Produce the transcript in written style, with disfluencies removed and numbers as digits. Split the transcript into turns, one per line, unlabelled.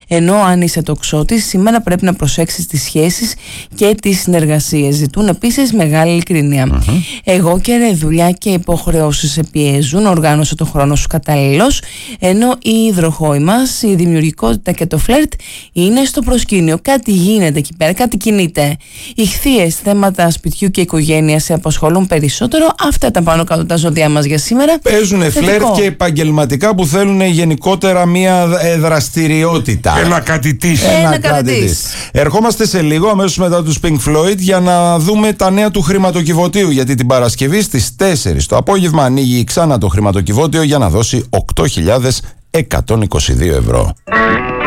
Ενώ αν είσαι τοξότης, σήμερα πρέπει να προσέξεις τις σχέσεις και τις συνεργασίες. Ζητούν επίσης μεγάλη ειλικρίνεια. Εγώ και δουλειά και υποχρεώσεις σε πιέζουν. Οργάνωσε το χρόνο σου καταλληλώς. Ενώ οι υδροχόοι μας, η δημιουργικότητα και το φλερτ είναι στο προσκήνιο. Κάτι γίνεται εκεί πέρα, κάτι κινείται. Ιχθύες, θέματα σπιτιού και οικογένειας σε απασχολούν περισσότερο. Αυτά ήταν πάνω κάτω τα ζώδια μας για σήμερα.
Παίζουν φλερτ και επαγγελματικά που θέλουν γενικότερα μια δραστηριότητα.
Ένα κάτι της.
Ερχόμαστε σε λίγο αμέσως μετά τους Pink Floyd για να δούμε τα νέα του χρηματοκιβωτίου, γιατί την Παρασκευή στις 4 το απόγευμα ανοίγει ξανά το χρηματοκιβώτιο για να δώσει 8.122 ευρώ.